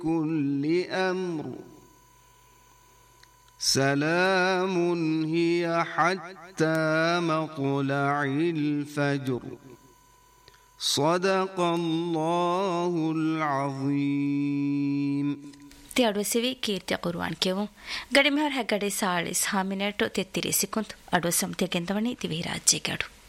كل أمر سلام هي حتى مطلع الفجر صدق الله العظيم. ತಿ ಅಡುಸಿವಿ ಕೀರ್ತಿಯ ಕುರುವಾನ್ ಕೆವು ಗಡಿ ಮೆಹರ್ ಹೆಗಡೆ 40 ಮಿನಿಟ್ 33 ಸೆಕೆಂಡ್ ಅಡು ಸಂತೆ ಗೆಂದವಣಿ ದಿವಿ ರಾಜ್ಯ ಗಡು